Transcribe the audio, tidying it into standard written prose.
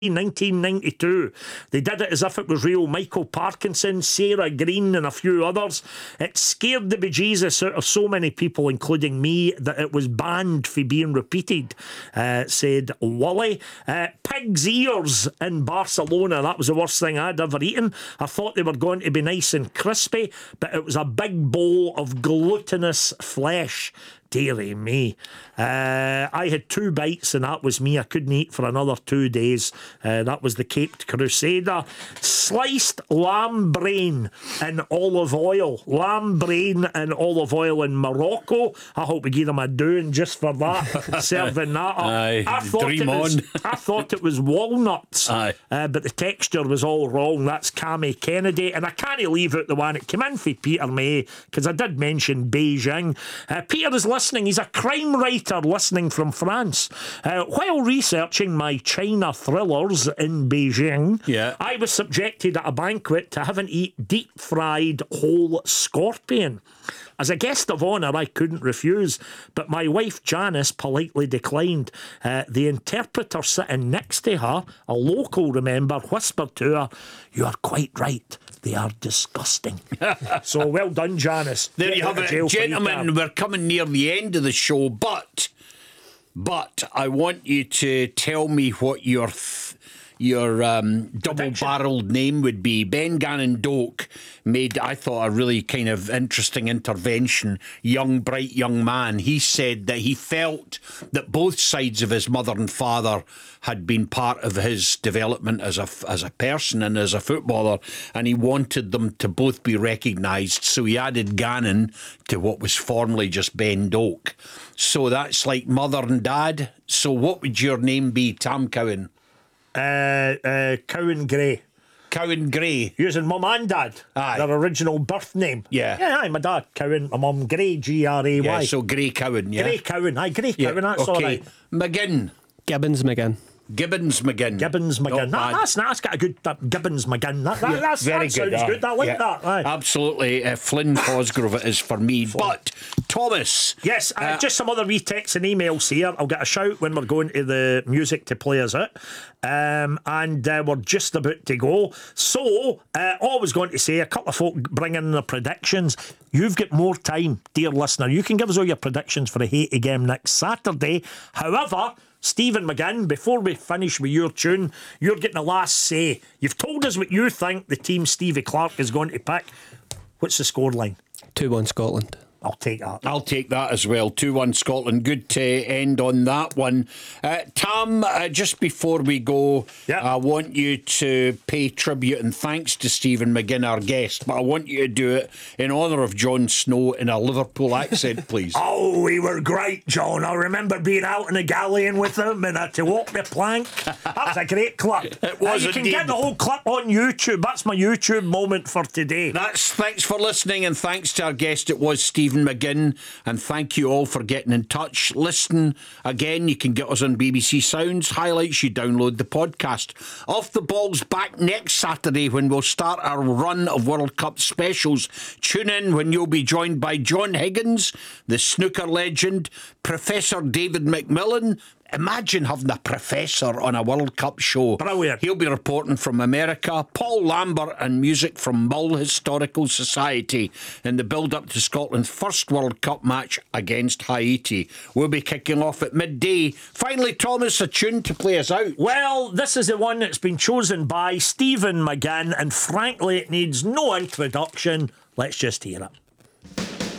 1992. They did it as if it was real. Michael Parkinson, Sarah Green and a few others. It scared the bejesus out of so many people, including me, that it was banned for being repeated, said Wally. Pig's ears in Barcelona. That was the worst thing I'd ever eaten. I thought they were going to be nice and crispy, but it was a big bowl of glutinous flesh. Dearie me. I had 2 bites and that was me. I couldn't eat for another 2 days. That was the Caped Crusader. Sliced lamb brain in olive oil. Lamb brain in olive oil in Morocco. I hope we give them a doing just for that. Serving that up. Aye, I thought it was walnuts. Aye. But the texture was all wrong. That's Cammy Kennedy. And I can't leave out the one that came in for Peter May, because I did mention Beijing. Peter is listening. He's a crime writer listening from France. While researching my China thrillers in Beijing, I was subjected at a banquet to have an eat deep-fried whole scorpion. As a guest of honour, I couldn't refuse, but my wife Janice politely declined. The interpreter sitting next to her, a local, remember, whispered to her, "You are quite right. They are disgusting." So well done, Janice. There you have it, gentlemen. We're coming near the end of the show, but I want you to tell me what your double-barreled name would be. Ben Gannon Doak made, I thought, a really kind of interesting intervention. Bright young man. He said that he felt that both sides of his mother and father had been part of his development as a person and as a footballer, and he wanted them to both be recognised. So he added Gannon to what was formerly just Ben Doak. So that's like mother and dad. So what would your name be, Tam Cowan? Cowan Gray. Cowan Gray. Using mum and dad. Aye. Their original birth name. Yeah. Yeah, aye, my dad, Cowan. My mum, Gray, Gray. Yeah, so Gray Cowan, yeah. Gray Cowan, aye, Gray Cowan, that's okay. all right. McGinn. Gibbons McGinn. Gibbons McGinn. That's got a good Gibbons McGinn. That very sounds good. I like that. Aye. Absolutely. Flynn Cosgrove it is for me. But Thomas. Yes, just some other wee texts and emails here. I'll get a shout when we're going to the music to play us out. And we're just about to go. So, all I was going to say, a couple of folk bring in their predictions. You've got more time, dear listener. You can give us all your predictions for the Haiti game next Saturday. However, Stephen McGinn, before we finish with your tune, you're getting the last say. You've told us what you think the team Stevie Clark is going to pick. What's the scoreline? 2-1 Scotland. I'll take that. I'll take that as well. 2-1 Scotland. Good to end on that one. Tam, just before we go, I want you to pay tribute and thanks to Stephen McGinn, our guest, but I want you to do it in honour of Jon Snow in a Liverpool accent, please. Oh, we were great, John. I remember being out in a galleon with him and had to walk the plank. That was a great clip. It was You can get the whole clip on YouTube. That's my YouTube moment for today. Thanks for listening, and thanks to our guest. It was Stephen McGinn, and thank you all for getting in touch. Listen again, you can get us on BBC Sounds highlights. You download the podcast. Off the Ball's back next Saturday when we'll start our run of World Cup specials. Tune in when you'll be joined by John Higgins, the snooker legend, Professor David McMillan. Imagine having a professor on a World Cup show. Brilliant. He'll be reporting from America. Paul Lambert and music from Mull Historical Society in the build-up to Scotland's first World Cup match against Haiti. We'll be kicking off at midday. Finally, Thomas, a tune to play us out. Well, this is the one that's been chosen by Stephen McGinn, and frankly, it needs no introduction. Let's just hear it.